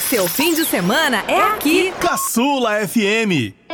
Seu fim de semana é aqui. Caçula FM.